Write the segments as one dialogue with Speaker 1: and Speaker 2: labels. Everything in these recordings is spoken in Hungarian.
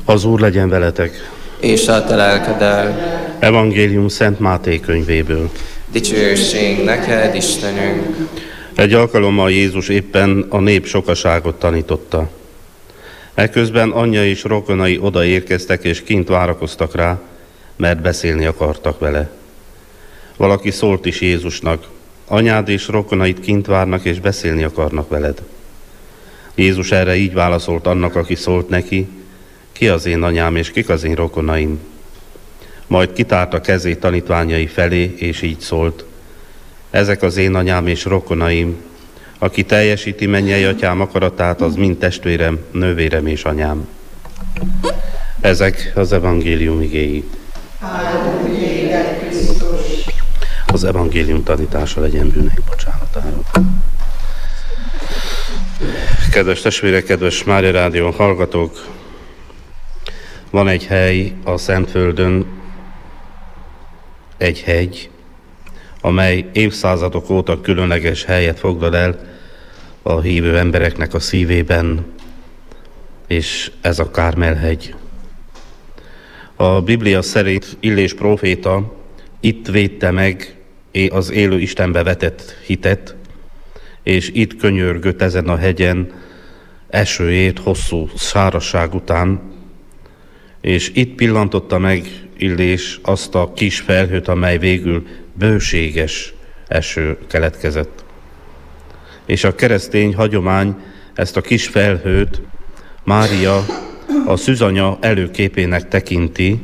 Speaker 1: Az Úr legyen veletek.
Speaker 2: És a te lelkeddel.
Speaker 1: Evangélium Szent Máté könyvéből.
Speaker 2: Dicsőség neked, Istenünk!
Speaker 1: Egy alkalommal Jézus éppen a nép sokaságot tanította. Eközben anyja és rokonai odaérkeztek és kint várakoztak rá, mert beszélni akartak vele. Valaki szólt is Jézusnak: anyád és rokonaid kint várnak és beszélni akarnak veled. Jézus erre így válaszolt annak, aki szólt neki: ki az én anyám és kik az én rokonaim? Majd kitárta kezét tanítványai felé, és így szólt: ezek az én anyám és rokonaim, aki teljesíti mennyei atyám akaratát, az mind testvérem, nővérem és anyám. Ezek az evangélium igéi. Az evangélium tanítása legyen bűneink bocsánatára. Kedves testvérek, kedves Mária Rádió hallgatók! Van egy hely a Szentföldön, egy hegy, amely évszázadok óta különleges helyet foglal el a hívő embereknek a szívében, és ez a Kármel-hegy. A Biblia szerint Illés próféta itt védte meg az élő Istenbe vetett hitet, és itt könyörgött ezen a hegyen esőért hosszú szárazság után, és itt pillantotta meg Illés azt a kis felhőt, amely végül bőséges eső keletkezett. És a keresztény hagyomány ezt a kis felhőt Mária a szűzanya előképének tekinti,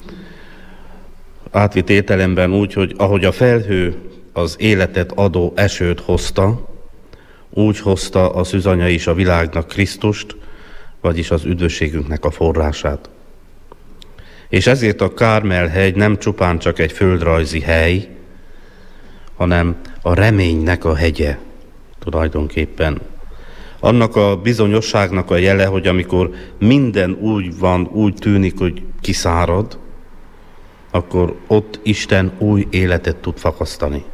Speaker 1: átvitt értelemben úgy, hogy ahogy a felhő az életet adó esőt hozta, úgy hozta a szűzanya is a világnak Krisztust, vagyis az üdvösségünknek a forrását. És ezért a Kármel-hegy nem csupán csak egy földrajzi hely, hanem a reménynek a hegye tulajdonképpen. Annak a bizonyosságnak a jele, hogy amikor minden úgy van, úgy tűnik, hogy kiszárad, akkor ott Isten új életet tud fakasztani.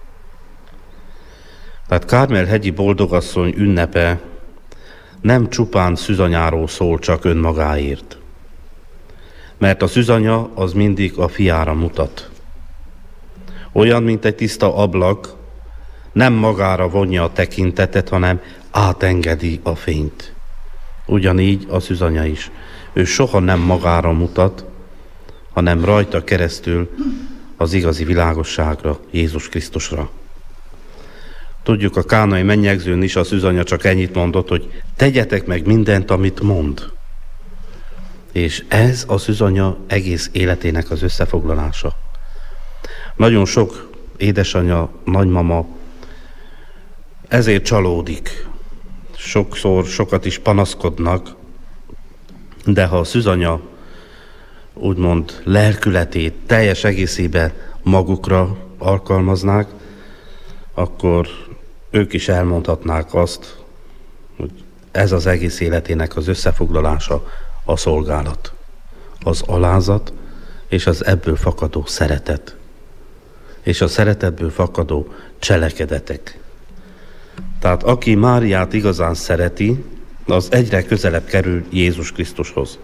Speaker 1: Tehát Kármel-hegyi boldogasszony ünnepe nem csupán szűzanyáról szól csak önmagáért. Mert a szűzanya az mindig a fiára mutat. Olyan, mint egy tiszta ablak, nem magára vonja a tekintetet, hanem átengedi a fényt. Ugyanígy a szűzanya is. Ő soha nem magára mutat, hanem rajta keresztül az igazi világosságra, Jézus Krisztusra. Tudjuk, a kánai mennyegzőn is a szűzanya csak ennyit mondott, hogy tegyetek meg mindent, amit mond. És ez a szűzanya egész életének az összefoglalása. Nagyon sok édesanyja, nagymama ezért csalódik. Sokszor sokat is panaszkodnak, de ha a szűzanya úgymond lelkületét teljes egészében magukra alkalmaznák, akkor ők is elmondhatnák azt, hogy ez az egész életének az összefoglalása a szolgálat, az alázat és az ebből fakadó szeretet, és a szeretetből fakadó cselekedetek. Tehát aki Máriát igazán szereti, az egyre közelebb kerül Jézus Krisztushoz.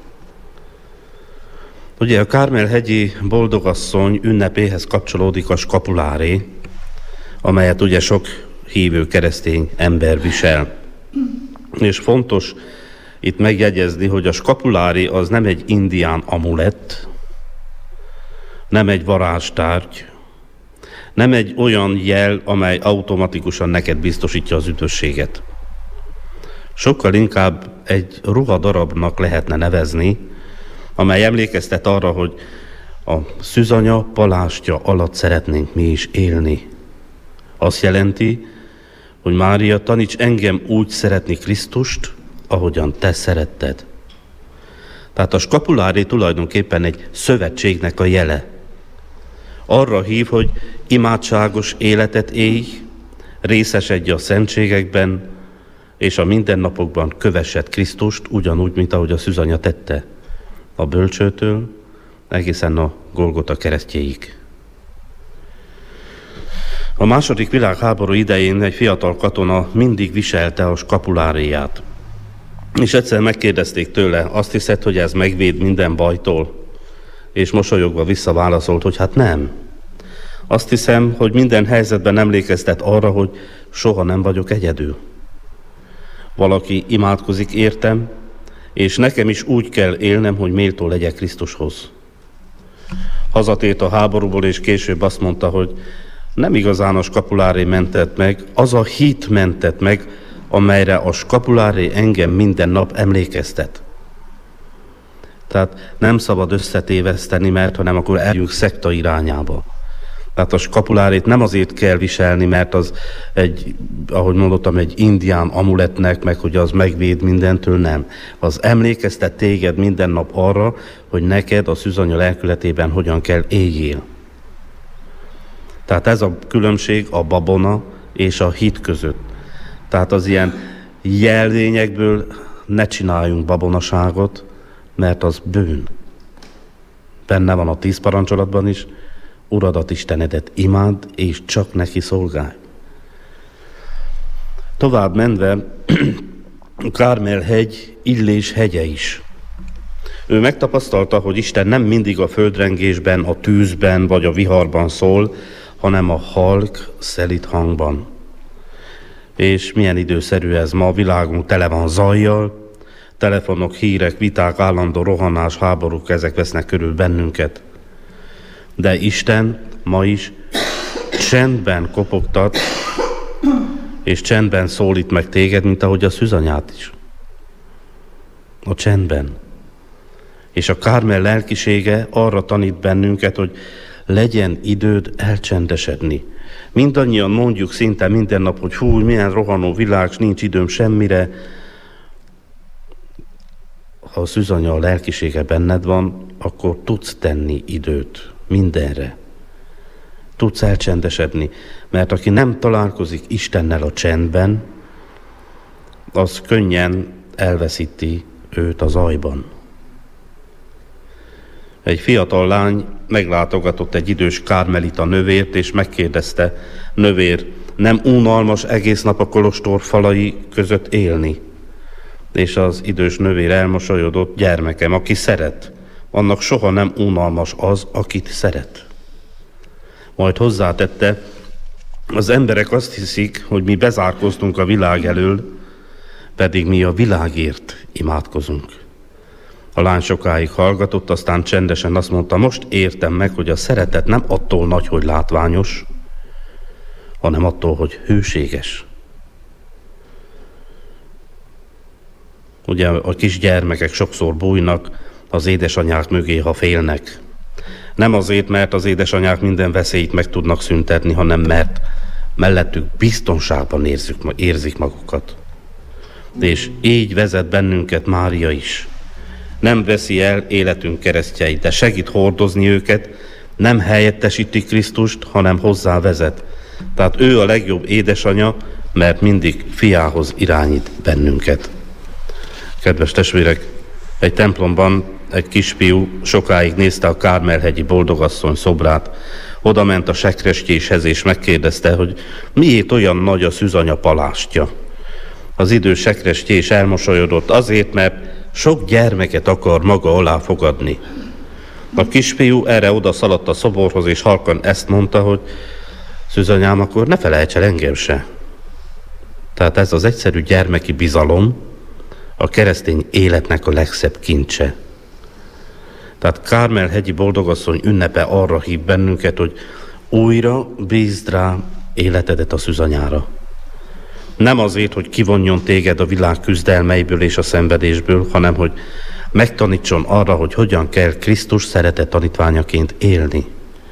Speaker 1: Ugye a Kármel-hegyi boldogasszony ünnepéhez kapcsolódik a skapuláré, amelyet ugye sok hívő keresztény ember visel. És fontos itt megjegyezni, hogy a skapulári az nem egy indián amulett, nem egy varázstárgy, nem egy olyan jel, amely automatikusan neked biztosítja az üdvösséget. Sokkal inkább egy ruhadarabnak lehetne nevezni, amely emlékeztet arra, hogy a szűzanya palástja alatt szeretnénk mi is élni. Azt jelenti, hogy Mária, taníts engem úgy szeretni Krisztust, ahogyan te szeretted. Tehát a skapulári tulajdonképpen egy szövetségnek a jele. Arra hív, hogy imádságos életet élj, részesedj a szentségekben, és a mindennapokban kövessed Krisztust, ugyanúgy, mint ahogy a szűzanya tette, a bölcsőtől egészen a Golgota keresztjéig. A második világháború idején egy fiatal katona mindig viselte a skapuláriát. És egyszer megkérdezték tőle, azt hiszed, hogy ez megvéd minden bajtól? És mosolyogva visszaválaszolt, hogy hát nem. Azt hiszem, hogy minden helyzetben emlékeztet arra, hogy soha nem vagyok egyedül. Valaki imádkozik értem, és nekem is úgy kell élnem, hogy méltó legyek Krisztushoz. Hazatért a háborúból, és később azt mondta, hogy nem igazán a skapuláré mentett meg, az a hit mentett meg, amelyre a skapuláré engem minden nap emlékeztet. Tehát nem szabad összetéveszteni, mert hanem akkor eljünk szekta irányába. Tehát a skapulárét nem azért kell viselni, mert az egy, ahogy mondottam, egy indián amulettnek, meg hogy az megvéd mindentől, nem. Az emlékeztet téged minden nap arra, hogy neked a szűzanya lelkületében hogyan kell éljél. Tehát ez a különbség a babona és a hit között. Tehát az ilyen jelvényekből ne csináljunk babonaságot, mert az bűn. Benne van a 10 parancsolatban is, Uradat, Istenedet imádd, és csak neki szolgálj. Tovább menve, Kármel-hegy Illés hegye is. Ő megtapasztalta, hogy Isten nem mindig a földrengésben, a tűzben vagy a viharban szól, hanem a halk, szelíd hangban. És milyen időszerű ez ma, a világunk tele van zajjal, telefonok, hírek, viták, állandó rohanás, háborúk, ezek vesznek körül bennünket. De Isten ma is csendben kopogtat, és csendben szólít meg téged, mint ahogy a szűzanyát is. A csendben. És a Kármel lelkisége arra tanít bennünket, hogy legyen időd elcsendesedni. Mindannyian mondjuk szinte minden nap, hogy hú, milyen rohanó világ, nincs időm semmire. Ha a szűzanya, a lelkisége benned van, akkor tudsz tenni időt mindenre. Tudsz elcsendesedni, mert aki nem találkozik Istennel a csendben, az könnyen elveszíti őt a zajban. Egy fiatal lány meglátogatott egy idős kármelita növért, és megkérdezte, növér, nem unalmas egész nap a kolostor falai között élni? És az idős növér elmosolyodott, gyermekem, aki szeret, annak soha nem unalmas az, akit szeret. Majd hozzátette, az emberek azt hiszik, hogy mi bezárkoztunk a világ elől, pedig mi a világért imádkozunk. A lány sokáig hallgatott, aztán csendesen azt mondta, most értem meg, hogy a szeretet nem attól nagy, hogy látványos, hanem attól, hogy hűséges. Ugye a kisgyermekek sokszor bújnak az édesanyák mögé, ha félnek. Nem azért, mert az édesanyák minden veszélyt meg tudnak szüntetni, hanem mert mellettük biztonságban érzik magukat. És így vezet bennünket Mária is. Nem veszi el életünk keresztjeit, de segít hordozni őket, nem helyettesíti Krisztust, hanem hozzá vezet. Tehát ő a legjobb édesanya, mert mindig fiához irányít bennünket. Kedves testvérek, egy templomban egy kisfiú sokáig nézte a Kármel-hegyi boldogasszony szobrát. Oda ment a sekrestjéshez és megkérdezte, hogy miért olyan nagy a szűzanya palástja. Az idős sekrestjés elmosolyodott, azért, mert sok gyermeket akar maga alá fogadni. A kisfiú erre oda szaladt a szoborhoz, és halkan ezt mondta, hogy szűzanyám, akkor ne felejts el engem se. Tehát ez az egyszerű gyermeki bizalom a keresztény életnek a legszebb kincse. Tehát Kármel-hegyi boldogasszony ünnepe arra hív bennünket, hogy újra bízd rá életedet a szűzanyára. Nem azért, hogy kivonjon téged a világ küzdelmeiből és a szenvedésből, hanem hogy megtanítson arra, hogy hogyan kell Krisztus szeretett tanítványaként élni.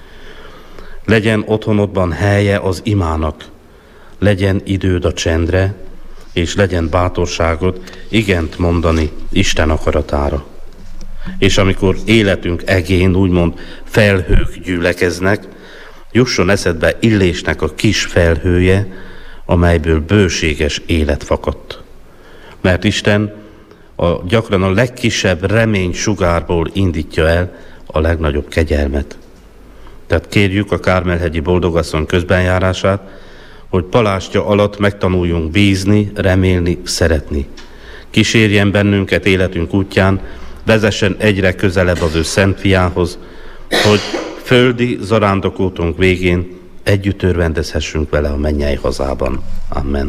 Speaker 1: Legyen otthonodban helye az imának, legyen időd a csendre, és legyen bátorságod igent mondani Isten akaratára. És amikor életünk egén úgymond felhők gyülekeznek, jusson eszedbe Illésnek a kis felhője, amelyből bőséges élet fakadt. Mert Isten gyakran a legkisebb remény sugárból indítja el a legnagyobb kegyelmet. Tehát kérjük a Kármel-hegyi boldogasszony közbenjárását, hogy palástja alatt megtanuljunk bízni, remélni, szeretni. Kísérjen bennünket életünk útján, vezessen egyre közelebb az ő szent fiához, hogy földi zarándokútunk végén együtt örvendezhessünk vele a mennyei hazában. Amen.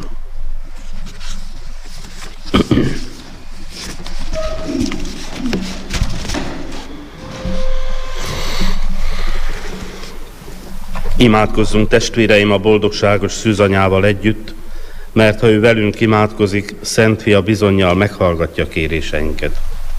Speaker 1: Imádkozzunk, testvéreim, a boldogságos szűzanyával együtt, mert ha ő velünk imádkozik, Szent Fia bizonnyal meghallgatja kéréseinket.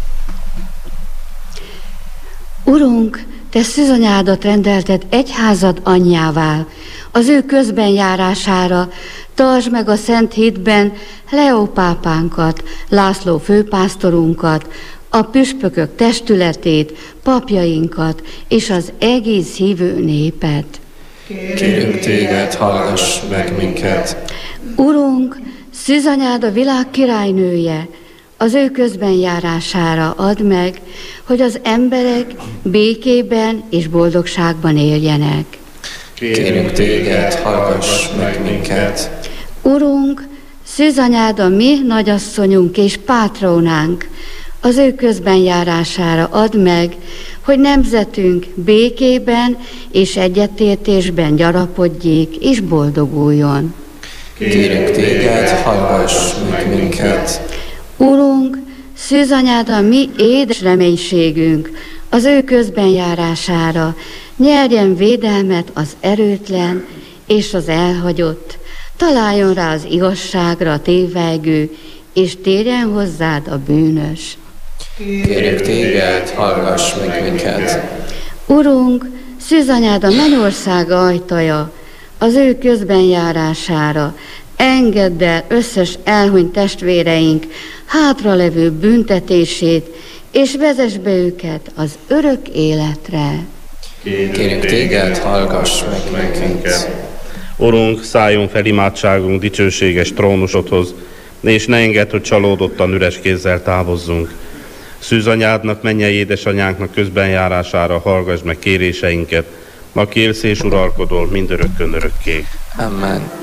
Speaker 3: Urunk, te szűzanyádat rendelted egyházad anyjává, az ő közben járására, tartsd meg a szent hitben Leó pápánkat, László főpásztorunkat, a püspökök testületét, papjainkat és az egész hívő népet.
Speaker 2: Kérünk téged, hallgass meg minket.
Speaker 3: Urunk, szűzanyád a világ királynője, az ő közben járására add meg, hogy az emberek békében és boldogságban éljenek.
Speaker 2: Kérünk téged, hallgass meg minket.
Speaker 3: Urunk, szűzanyád a mi nagyasszonyunk és pátrónánk, az ő közben járására add meg, hogy nemzetünk békében és egyetértésben gyarapodjék és boldoguljon.
Speaker 2: Kérünk téged, hallgass meg minket.
Speaker 3: Urunk, szűzanyád a mi édes reménységünk, az ő közben járására nyerjen védelmet az erőtlen és az elhagyott, találjon rá az igazságra a tévejgő, és térjen hozzád a bűnös.
Speaker 2: Kérünk téged, hallgass meg minket.
Speaker 3: Urunk, szűzanyád a mennyország ajtaja, az ő közben járására engedd el összes elhunyt testvéreink hátralevő büntetését, és vezess be őket az örök életre.
Speaker 2: Kérünk téged, hallgass meg minket.
Speaker 1: Urunk, szálljon fel imádságunk dicsőséges trónusodhoz, és ne engedd, hogy csalódottan üres kézzel távozzunk. Szűzanyádnak, mennyei édesanyánknak közbenjárására hallgass meg kéréseinket, aki élsz és uralkodol mindörökkön örökké.
Speaker 2: Amen.